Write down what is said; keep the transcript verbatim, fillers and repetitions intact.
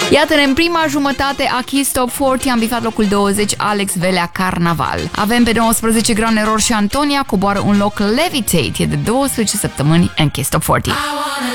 Iată-ne în prima jumătate a Kiss Top patruzeci, am bifat locul douăzeci, Alex Velea, Carnaval. Avem pe nouăsprezece Ground Error și Antonia, coboară un loc, Levitate, e de douăsprezece săptămâni în Kiss Top patruzeci.